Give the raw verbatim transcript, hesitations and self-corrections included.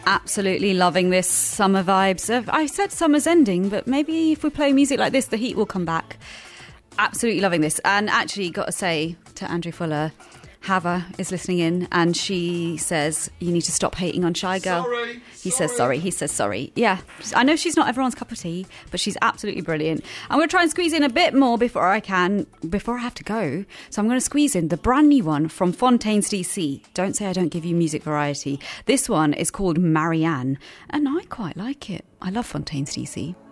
absolutely loving this summer vibes. I said summer's ending, but maybe if we play music like this, the heat will come back. Absolutely loving this. And actually, got to say to Andrew Fuller, Hava is listening in, and she says, you need to stop hating on Shy Girl. Sorry, he sorry. says sorry. He says sorry. Yeah, I know she's not everyone's cup of tea, but she's absolutely brilliant. I'm going to try and squeeze in a bit more before I can, before I have to go. So I'm going to squeeze in the brand new one from Fontaines D C. Don't say I don't give you music variety. This one is called Marianne, and I quite like it. I love Fontaines D C.